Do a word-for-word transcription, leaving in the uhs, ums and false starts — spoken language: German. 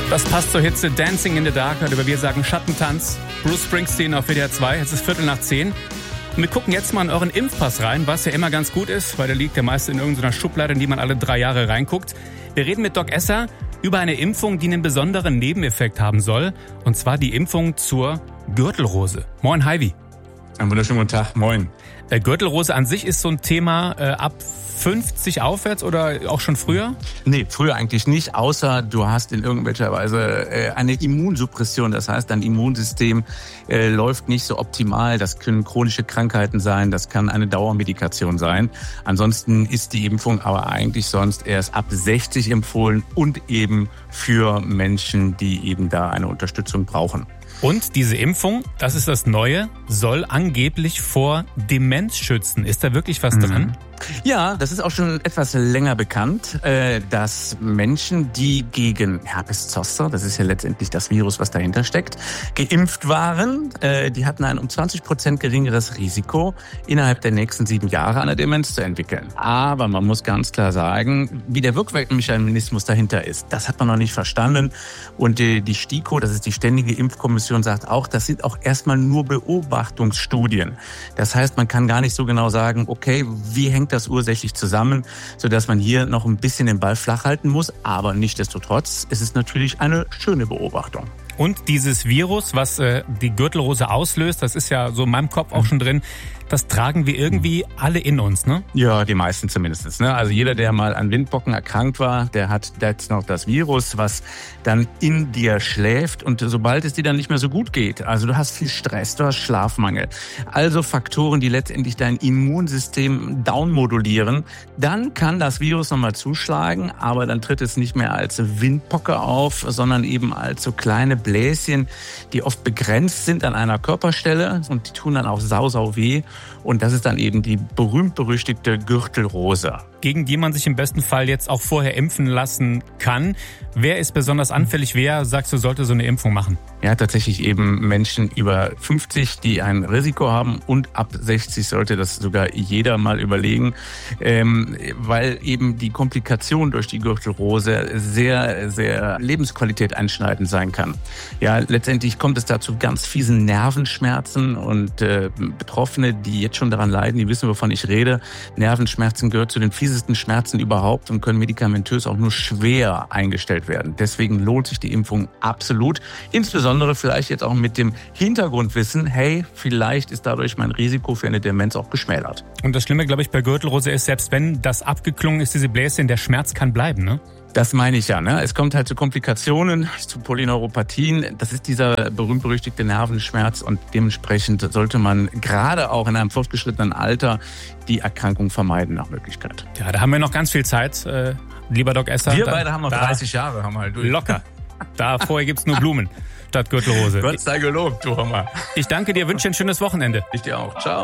Das passt zur Hitze Dancing in the Dark, oder wir sagen Schattentanz. Bruce Springsteen auf W D R zwei, es ist Viertel nach zehn. Und wir gucken jetzt mal in euren Impfpass rein, was ja immer ganz gut ist, weil der liegt ja meist in irgendeiner Schublade, in die man alle drei Jahre reinguckt. Wir reden mit Doc Esser über eine Impfung, die einen besonderen Nebeneffekt haben soll. Und zwar die Impfung zur Gürtelrose. Moin, Heidi. Einen wunderschönen guten Tag, moin. Äh, Gürtelrose an sich ist so ein Thema äh, ab fünfzig aufwärts oder auch schon früher? Nee, früher eigentlich nicht, außer du hast in irgendwelcher Weise äh, eine Immunsuppression. Das heißt, dein Immunsystem äh, läuft nicht so optimal. Das können chronische Krankheiten sein, das kann eine Dauermedikation sein. Ansonsten ist die Impfung aber eigentlich sonst erst ab sechzig empfohlen und eben für Menschen, die eben da eine Unterstützung brauchen. Und diese Impfung, das ist das Neue, soll angeblich vor Demenz schützen. Ist da wirklich was dran? Mhm. Ja, das ist auch schon etwas länger bekannt, dass Menschen, die gegen Herpes Zoster, das ist ja letztendlich das Virus, was dahinter steckt, geimpft waren, die hatten ein um zwanzig Prozent geringeres Risiko, innerhalb der nächsten sieben Jahre eine Demenz zu entwickeln. Aber man muss ganz klar sagen, wie der Wirkmechanismus dahinter ist, das hat man noch nicht verstanden. Und die STIKO, das ist die Ständige Impfkommission, sagt auch, das sind auch erstmal nur Beobachtungsstudien. Das heißt, man kann gar nicht so genau sagen, okay, wie hängt das ursächlich zusammen, sodass man hier noch ein bisschen den Ball flach halten muss. Aber nichtsdestotrotz ist es natürlich eine schöne Beobachtung. Und dieses Virus, was äh, die Gürtelrose auslöst, das ist ja so in meinem Kopf auch schon drin, das tragen wir irgendwie alle in uns, ne? Ja, die meisten zumindest. Ne? Also jeder, der mal an Windpocken erkrankt war, der hat jetzt noch das Virus, was dann in dir schläft. Und sobald es dir dann nicht mehr so gut geht, also du hast viel Stress, du hast Schlafmangel, also Faktoren, die letztendlich dein Immunsystem downmodulieren, dann kann das Virus nochmal zuschlagen, aber dann tritt es nicht mehr als Windpocke auf, sondern eben als so kleine Bläschen, die oft begrenzt sind an einer Körperstelle und die tun dann auch sau, sau weh. Und das ist dann eben die berühmt-berüchtigte Gürtelrose. Gegen die man sich im besten Fall jetzt auch vorher impfen lassen kann. Wer ist besonders anfällig? Wer, sagst du, sollte so eine Impfung machen? Ja, tatsächlich eben Menschen über fünfzig, die ein Risiko haben, und ab sechzig sollte das sogar jeder mal überlegen, ähm, weil eben die Komplikation durch die Gürtelrose sehr, sehr Lebensqualität einschneidend sein kann. Ja, letztendlich kommt es da zu ganz fiesen Nervenschmerzen und äh, Betroffene, die jetzt schon daran leiden, die wissen, wovon ich rede. Nervenschmerzen gehört zu den fiesesten Schmerzen überhaupt und können medikamentös auch nur schwer eingestellt werden. Deswegen lohnt sich die Impfung absolut. Insbesondere vielleicht jetzt auch mit dem Hintergrundwissen, hey, vielleicht ist dadurch mein Risiko für eine Demenz auch geschmälert. Und das Schlimme, glaube ich, bei Gürtelrose ist, selbst wenn das abgeklungen ist, diese Bläschen, der Schmerz kann bleiben, ne? Das meine ich ja, ne? Es kommt halt zu Komplikationen, zu Polyneuropathien. Das ist dieser berühmt-berüchtigte Nervenschmerz und dementsprechend sollte man gerade auch in einem fortgeschrittenen Alter die Erkrankung vermeiden nach Möglichkeit. Ja, da haben wir noch ganz viel Zeit, äh, lieber Doc Esser. Wir beide haben noch dreißig Jahre, haben wir halt durch. Locker. Da vorher gibt's nur Blumen statt Gürtelrose. Gott sei gelobt, du Hammer. Ich danke dir, wünsche dir ein schönes Wochenende. Ich dir auch. Ciao.